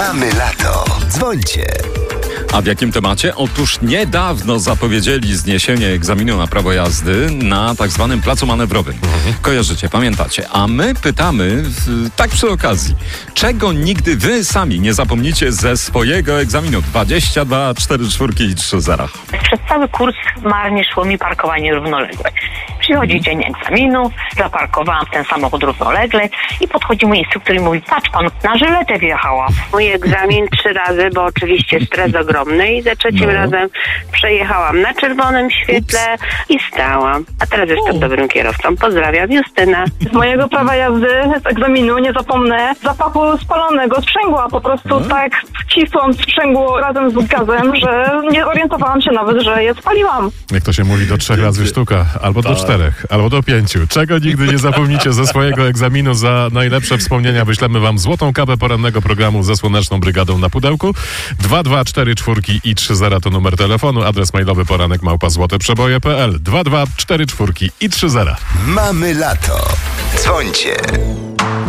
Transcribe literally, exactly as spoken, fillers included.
Mamy lato. Dzwońcie. A w jakim temacie? Otóż niedawno zapowiedzieli zniesienie egzaminu na prawo jazdy na tak zwanym placu manewrowym. Mhm. Kojarzycie, pamiętacie. A my pytamy, tak przy okazji, czego nigdy wy sami nie zapomnicie ze swojego egzaminu? dwadzieścia dwa, cztery czwórki i trzy zera. Przez cały kurs marnie szło mi parkowanie równoległe. Przychodzi dzień egzaminu, zaparkowałam ten samochód równolegle i podchodzi mój instruktor i mówi: patrz pan, na żyletę wjechała. Mój egzamin trzy razy, bo oczywiście stres ogromny, i za trzecim no. razem przejechałam na czerwonym świetle Ups. i stałam. A teraz jestem dobrym kierowcą. Pozdrawiam, Justyna. Z mojego prawa jazdy, z egzaminu nie zapomnę zapachu spalonego sprzęgła. Po prostu hmm? tak wcisłam sprzęgło razem z gazem, że nie orientowałam się nawet, że je spaliłam. Jak to się mówi, do trzech razy sztuka, albo do czterech, albo do pięciu. Czego nigdy nie zapomnicie ze swojego egzaminu? Za najlepsze wspomnienia wyślemy wam złotą kapę porannego programu ze Słoneczną Brygadą na pudełku. dwa dwa cztery czwórki i trzy zera to numer telefonu, adres mailowy poranek małpa złoteprzeboje kropka pl. dwa dwa cztery czwórki i trzy zera. Mamy lato. Dzwońcie.